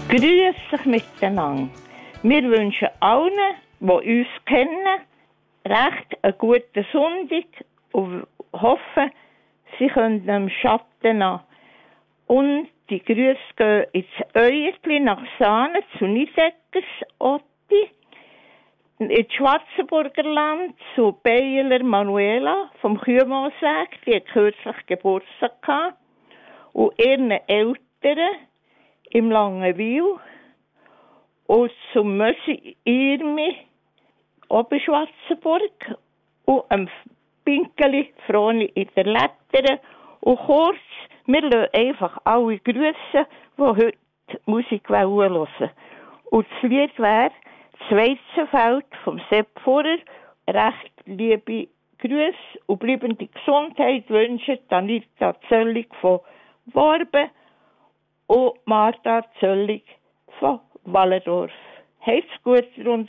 Grüß dich miteinander. Wir wünschen allen, die uns kennen, recht einen guten Sonntag und hoffen, sie können am Schatten an. Und die Grüße gehen ins Öierli nach Sahne zu Niedeckers Otti, ins Schwarzenburger Land zu Beiler Manuela vom Kühlmoosweg, die hat kürzlich Geburtstag gehabt, und ihren Eltern im Langenwil und zum Mösi Irmi Oberschwarzenburg und am Pinkeli Froni in der Letteren. Und kurz, wir lassen einfach alle grüssen, die heute Musik hören. Und das Lied wäre «Schweizerfeld» vom Sepp Pfurer. Recht liebe Grüße und bleibende Gesundheit wünschen Anita Zöllig von Worben und Martha Zöllig von Wallendorf. Habt's gut und